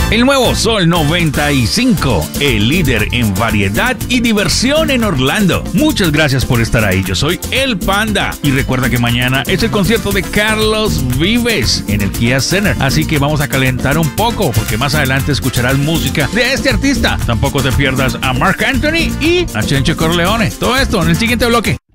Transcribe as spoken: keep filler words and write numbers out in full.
El nuevo Sol noventa y cinco, el líder en variedad y diversión en Orlando. Muchas gracias por estar ahí. Yo soy El Panda. Y recuerda que mañana es el concierto de Carlos Vives en el Kia Center. Así que vamos a calentar un poco, porque más adelante escucharás música de este artista. Tampoco te pierdas a Marc Anthony y a Chencho Corleone. Todo esto en el siguiente bloque.